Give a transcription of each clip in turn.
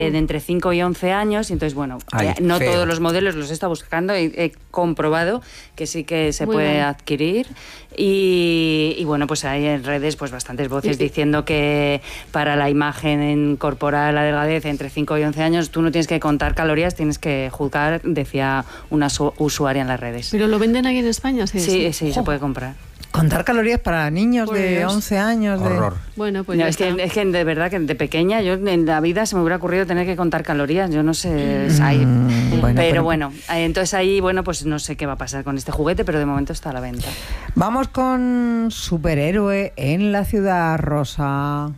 de entre 5 y 11 años, y entonces, bueno, no feo. Todos los modelos los he estado buscando, he comprobado que sí que se puede adquirir, y bueno, pues hay en redes pues bastantes voces diciendo que para la imagen corporal, la delgadez, entre 5 y 11 años, tú no tienes que contar calorías, tienes que juzgar, decía una usuaria en las redes. ¿Pero lo venden aquí en España? Sí, se puede comprar. Contar calorías para niños de 11 años. Horror. Bueno, pues no, es que de verdad que de pequeña yo en la vida se me hubiera ocurrido tener que contar calorías. Yo no sé, pero bueno, entonces ahí, bueno, pues no sé qué va a pasar con este juguete, pero de momento está a la venta. Vamos con superhéroe en la ciudad rosa.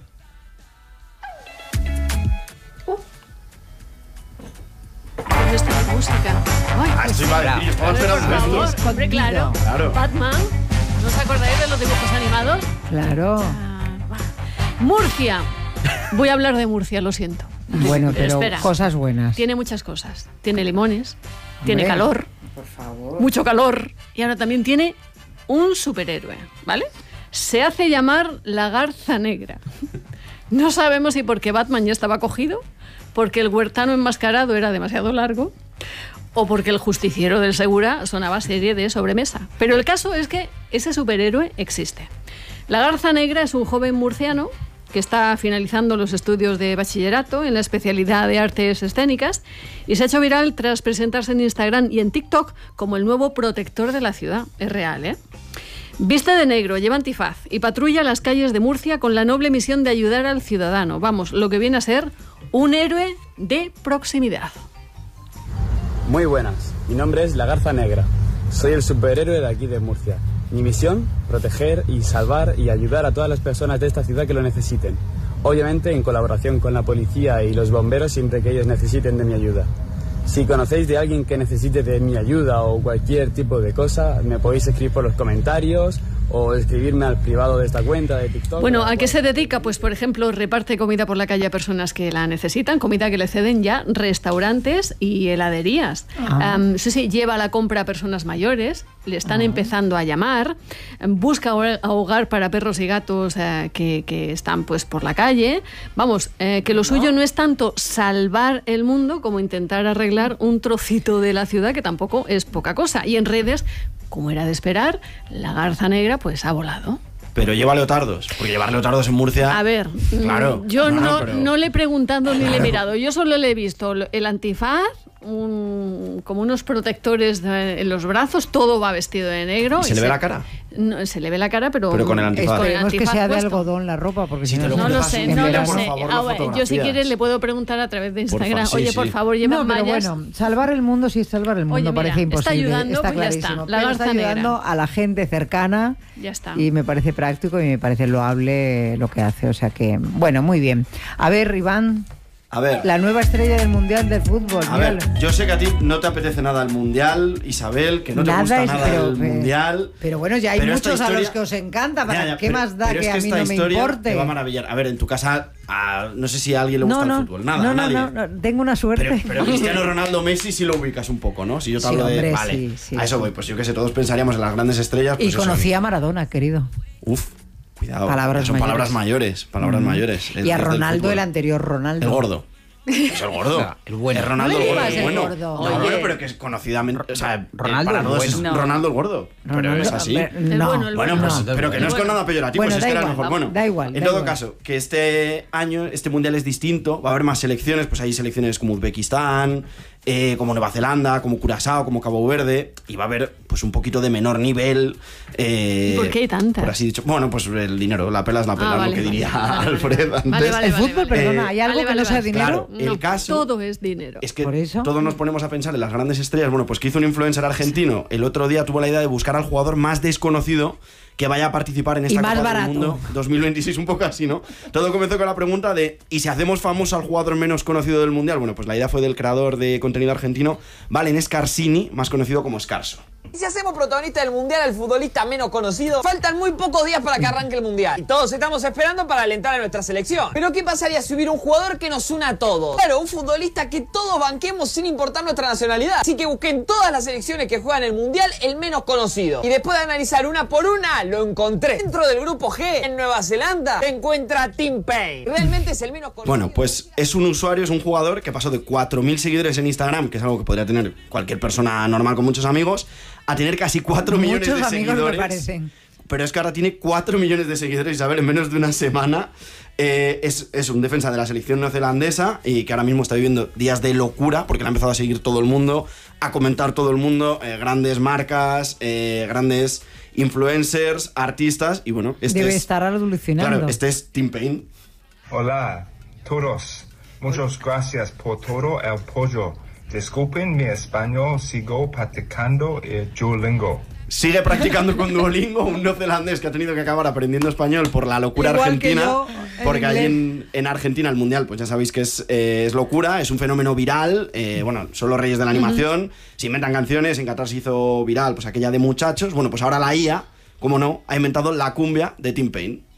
¿Dónde está la música? Estoy mal. Hombre, claro. Batman. ¿No os acordáis de los dibujos animados? Claro. Murcia. Voy a hablar de Murcia, lo siento. Bueno, pero espera, cosas buenas. Tiene muchas cosas. Tiene limones, tiene calor, por favor. Mucho calor. Y ahora también tiene un superhéroe, ¿vale? Se hace llamar la Garza Negra. No sabemos si porque Batman ya estaba cogido, porque el huertano enmascarado era demasiado largo, o porque el justiciero del Segura sonaba serie de sobremesa. Pero el caso es que ese superhéroe existe. La Garza Negra es un joven murciano que está finalizando los estudios de bachillerato en la especialidad de artes escénicas y se ha hecho viral tras presentarse en Instagram y en TikTok como el nuevo protector de la ciudad. Es real, ¿eh? Viste de negro, lleva antifaz y patrulla las calles de Murcia con la noble misión de ayudar al ciudadano. Vamos, lo que viene a ser un héroe de proximidad. Muy buenas, mi nombre es la Garza Negra. Soy el superhéroe de aquí de Murcia. Mi misión, proteger y salvar y ayudar a todas las personas de esta ciudad que lo necesiten. Obviamente en colaboración con la policía y los bomberos siempre que ellos necesiten de mi ayuda. Si conocéis de alguien que necesite de mi ayuda o cualquier tipo de cosa, me podéis escribir por los comentarios o escribirme al privado de esta cuenta de TikTok. Bueno, ¿a qué se dedica? Pues, por ejemplo, reparte comida por la calle a personas que la necesitan, comida que le ceden ya restaurantes y heladerías. Sí, lleva la compra a personas mayores, le están empezando a llamar, busca hogar para perros y gatos que están pues por la calle. Vamos, que lo suyo no es tanto salvar el mundo como intentar arreglar un trocito de la ciudad, que tampoco es poca cosa. Y en redes, como era de esperar, la Garza Negra pues ha volado. Pero lleva leotardos, porque llevar leotardos en Murcia... A ver, claro, yo no le he preguntado ni le he mirado, yo solo le he visto el antifaz, como unos protectores en los brazos, todo va vestido de negro. ¿Y se le ve la cara? No, se le ve la cara, pero con el antifaz. Esperemos que sea de algodón la ropa, porque si no lo sé. Yo si quieres le puedo preguntar a través de Instagram, por favor, lleva mallas. Pero bueno, salvar el mundo, sí, salvar el mundo parece imposible. Está ayudando, está pues clarísimo. ya está. Está ayudando a la gente cercana. Ya está. Y me parece práctico y me parece loable lo que hace. O sea que, bueno, muy bien. A ver, Iván. A ver. La nueva estrella del Mundial del Fútbol. A ver, yo sé que a ti no te apetece nada el Mundial, Isabel, que no te gusta nada el Mundial. Pero bueno, ya hay muchos a los que os encanta. ¿Qué más da que a mí no me importe? Te va a maravillar. A ver, en tu casa, no sé si a alguien le gusta el fútbol. Nada, nadie. No, tengo una suerte. Pero Cristiano Ronaldo, Messi sí lo ubicas un poco, ¿no? Si yo te hablo de... Vale, a eso voy. Pues yo que sé, todos pensaríamos en las grandes estrellas. Pues y conocí a Maradona, querido. Uf. Cuidado, son palabras mayores. Y a Ronaldo, el anterior Ronaldo. El gordo. Es el gordo. El bueno. Es Ronaldo el gordo. No, bueno, pero que es conocidamente... O sea, Ronaldo para todos es bueno. Ronaldo el gordo. Pero es así. Bueno, pues, pero que no es con nada peyorativo, bueno, es que era el mejor. Bueno, da igual. En todo caso, que este año, este mundial es distinto. Va a haber más selecciones, pues hay selecciones como Uzbekistán, como Nueva Zelanda, como Curazao, como Cabo Verde, y va a haber pues un poquito de menor nivel. ¿Por qué hay tantas? Por así dicho. Bueno, pues el dinero, la pela es la pela, lo que diría Alfred antes. El fútbol, perdona, ¿hay algo que no sea dinero? Claro, el caso todo es dinero. Es que todos nos ponemos a pensar en las grandes estrellas. Bueno, pues que hizo un influencer argentino, el otro día tuvo la idea de buscar al jugador más desconocido que vaya a participar en esta Copa del Mundo 2026, un poco así, ¿no? Todo comenzó con la pregunta de ¿y si hacemos famoso al jugador menos conocido del Mundial? Bueno, pues la idea fue del creador de contenido argentino, Valen Scarsini, más conocido como Scarso. Y si hacemos protagonista del mundial al futbolista menos conocido, faltan muy pocos días para que arranque el mundial. Y todos estamos esperando para alentar a nuestra selección. Pero ¿qué pasaría si hubiera un jugador que nos una a todos? Claro, un futbolista que todos banquemos sin importar nuestra nacionalidad. Así que busqué en todas las selecciones que juegan el mundial el menos conocido. Y después de analizar una por una, lo encontré. Dentro del grupo G, en Nueva Zelanda, se encuentra Tim Payne. Realmente es el menos conocido. Bueno, pues es un usuario, es un jugador que pasó de 4.000 seguidores en Instagram, que es algo que podría tener cualquier persona normal con muchos amigos, a tener casi 4 millones de seguidores. Me parecen. Pero es que ahora tiene 4 millones de seguidores, Isabel, en menos de una semana. Es un defensa de la selección neozelandesa y que ahora mismo está viviendo días de locura porque le ha empezado a seguir todo el mundo, a comentar todo el mundo, grandes marcas, grandes influencers, artistas y bueno... Debe estar alucinando. Claro, este es Tim Payne. Hola, todos. Muchas gracias por todo el apoyo. Disculpen mi español, sigo practicando el Duolingo. Sigue practicando con Duolingo, un neozelandés que ha tenido que acabar aprendiendo español por la locura igual argentina. Que yo, porque allí en Argentina el mundial, pues ya sabéis que es locura, es un fenómeno viral. Bueno, son los reyes de la animación, se inventan canciones. En Qatar se hizo viral pues aquella de Muchachos. Bueno, pues ahora la IA, como no, ha inventado la cumbia de Tim Payne.